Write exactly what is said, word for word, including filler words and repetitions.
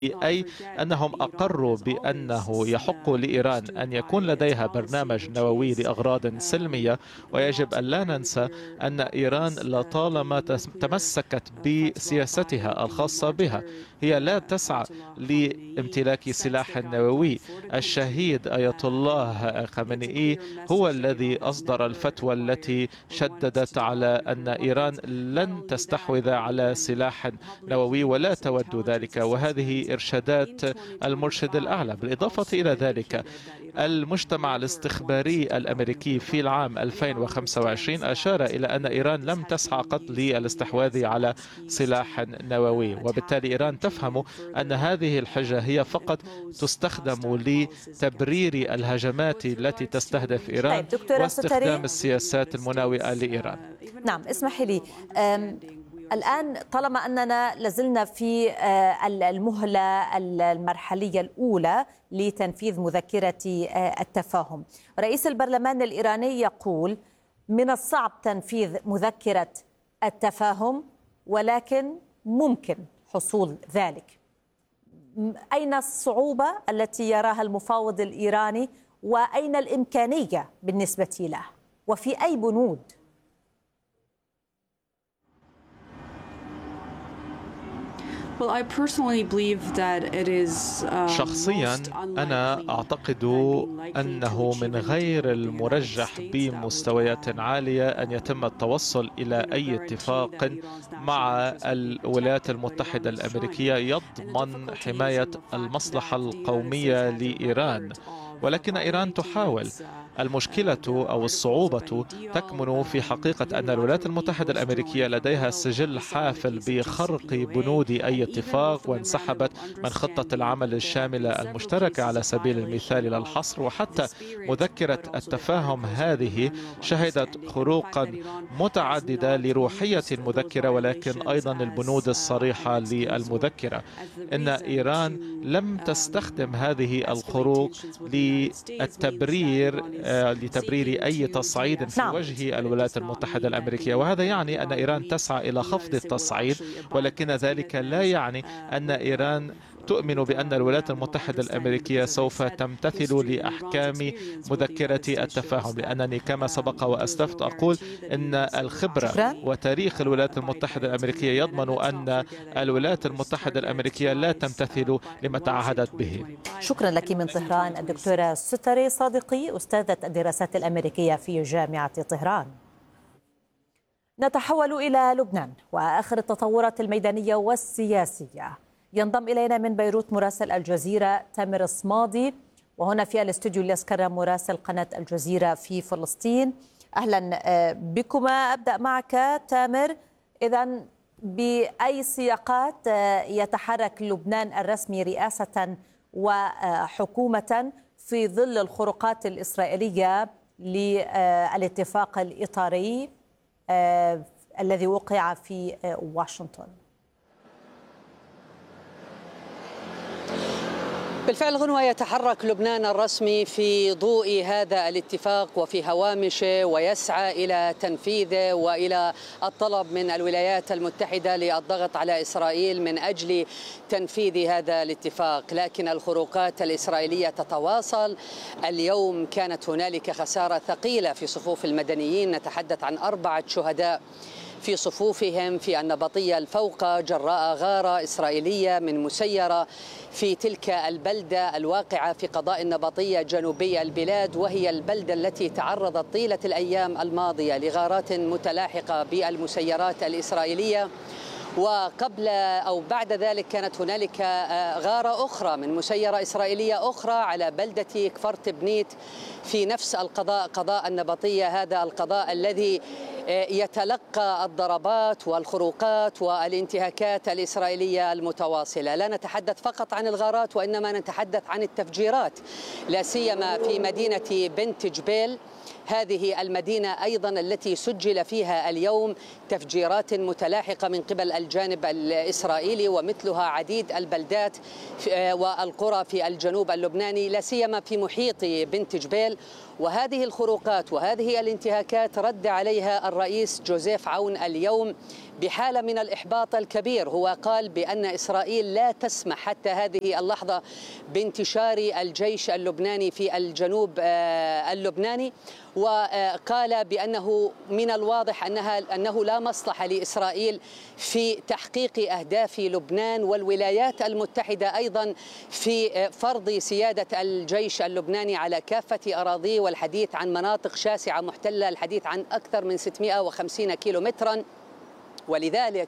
أي أنهم أقروا بأنه يحق لإيران أن يكون لديها برنامج نووي لأغراض سلمية. ويجب أن لا ننسى أن إيران لطالما تمسكت بسياستها الخاصة بها، هي لا تسعى لامتلاك سلاح نووي. الشهيد آية الله خامنئي هو الذي أصدر الفتوى التي شددت على أن إيران لن تستحوذ على سلاح نووي ولا تود ذلك، وهذه إرشادات المرشد الأعلى. بالإضافة إلى ذلك، المجتمع الاستخباري الأمريكي في العام ألفين وخمسة وعشرين أشار إلى أن إيران لم تسعى قط للاستحواذ على سلاح نووي، وبالتالي إيران تفهم أن هذه الحجة هي فقط تستخدم لتبرير الهجمات التي تستهدف إيران طيب واستخدام السياسات المناوئة لإيران. نعم، اسمحي لي، الآن طالما أننا لازلنا في المهلة المرحلية الأولى لتنفيذ مذكرة التفاهم، رئيس البرلمان الإيراني يقول من الصعب تنفيذ مذكرة التفاهم ولكن ممكن حصول ذلك. أين الصعوبة التي يراها المفاوض الإيراني وأين الإمكانية بالنسبة له وفي أي بنود؟ شخصيا أنا أعتقد أنه من غير المرجح بمستويات عالية أن يتم التوصل إلى أي اتفاق مع الولايات المتحدة الأمريكية يضمن حماية المصلحة القومية لإيران، ولكن إيران تحاول. المشكلة أو الصعوبة تكمن في حقيقة أن الولايات المتحدة الأمريكية لديها سجل حافل بخرق بنود أي اتفاق، وانسحبت من خطة العمل الشاملة المشتركة على سبيل المثال إلى الحصر. وحتى مذكرة التفاهم هذه شهدت خروقا متعددة لروحية المذكرة، ولكن أيضا البنود الصريحة للمذكرة. إن إيران لم تستخدم هذه الخروق للتبرير لتبرير أي تصعيد في وجه الولايات المتحدة الأمريكية، وهذا يعني أن إيران تسعى إلى خفض التصعيد، ولكن ذلك لا يعني أن إيران تؤمن بأن الولايات المتحدة الأمريكية سوف تمتثل لأحكام مذكرة التفاهم، لأنني كما سبق وأسلفت أقول أن الخبرة وتاريخ الولايات المتحدة الأمريكية يضمن أن الولايات المتحدة الأمريكية لا تمتثل لما تعهدت به. شكرا لك من طهران الدكتورة ستري صادقي، أستاذة الدراسات الأمريكية في جامعة طهران. نتحول إلى لبنان وآخر التطورات الميدانية والسياسية. ينضم إلينا من بيروت مراسل الجزيرة تامر الصمادي، وهنا في الاستوديو اليسكر مراسل قناة الجزيرة في فلسطين. أهلا بكما. أبدأ معك تامر، إذن بأي سياقات يتحرك لبنان الرسمي رئاسة وحكومة في ظل الخروقات الإسرائيلية للاتفاق الإطاري الذي وقع في واشنطن؟ بالفعل غنوة، يتحرك لبنان الرسمي في ضوء هذا الاتفاق وفي هوامشه، ويسعى إلى تنفيذه وإلى الطلب من الولايات المتحدة للضغط على إسرائيل من أجل تنفيذ هذا الاتفاق. لكن الخروقات الإسرائيلية تتواصل. اليوم كانت هنالك خسارة ثقيلة في صفوف المدنيين، نتحدث عن أربعة شهداء في صفوفهم في النبطية الفوقة جراء غارة إسرائيلية من مسيرة في تلك البلدة الواقعة في قضاء النبطية جنوبي البلاد، وهي البلدة التي تعرضت طيلة الأيام الماضية لغارات متلاحقة بالمسيرات الإسرائيلية. وقبل أو بعد ذلك كانت هنالك غارة أخرى من مسيرة إسرائيلية أخرى على بلدة كفرت بنيت في نفس القضاء، قضاء النبطية، هذا القضاء الذي يتلقى الضربات والخروقات والانتهاكات الإسرائيلية المتواصلة. لا نتحدث فقط عن الغارات، وإنما نتحدث عن التفجيرات، لا سيما في مدينة بنت جبيل، هذه المدينة أيضا التي سجل فيها اليوم تفجيرات متلاحقة من قبل الجانب الإسرائيلي، ومثلها عديد البلدات والقرى في الجنوب اللبناني، لا سيما في محيط بنت جبيل. وهذه الخروقات وهذه الانتهاكات رد عليها الرئيس جوزيف عون اليوم بحالة من الإحباط الكبير. هو قال بأن إسرائيل لا تسمح حتى هذه اللحظة بانتشار الجيش اللبناني في الجنوب اللبناني، وقال بأنه من الواضح أنها أنه لا مصلحة لإسرائيل في تحقيق أهداف لبنان، والولايات المتحدة أيضا في فرض سيادة الجيش اللبناني على كافة أراضيه، والحديث عن مناطق شاسعة محتلة، الحديث عن أكثر من ستمائة وخمسين كيلومترا. ولذلك